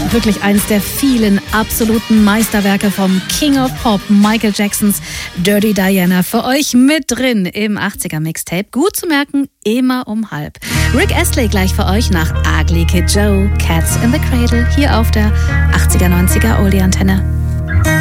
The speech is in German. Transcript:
Wirklich eins der vielen absoluten Meisterwerke vom King of Pop, Michael Jacksons Dirty Diana. Für euch mit drin im 80er Mixtape. Gut zu merken, immer um halb. Rick Astley gleich für euch nach Ugly Kid Joe, Cats in the Cradle, hier auf der 80er, 90er Oldie Antenne.